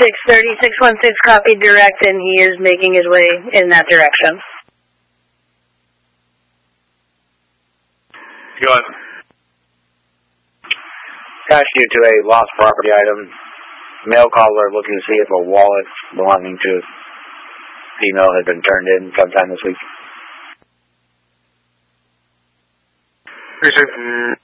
630, 616 copied direct, and he is making his way in that direction. Go on. Attached you to a lost property item. Mail caller looking to see if a wallet belonging to a female had been turned in sometime this week. Appreciate it.